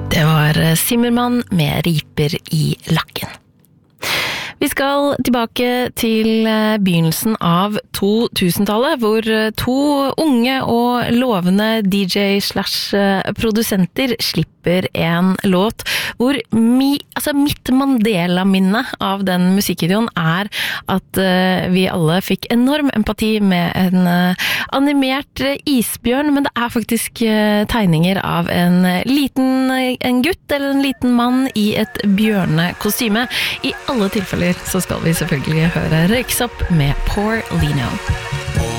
Det var Zimmermann med riper i lakken. Vi skal tilbake til begynnelsen av 2000-tallet, hvor to unge og lovende DJ/produsenter slipper en låt hvor mitt Mandela-minne av den musikkvideoen er at vi alle fikk enorm empati med en animert isbjørn, men det er faktisk tegninger av en gutt eller en liten mann i et bjørnekostyme. I alle tilfeller så skal vi selvfølgelig høre Røyksopp med Poor Lino.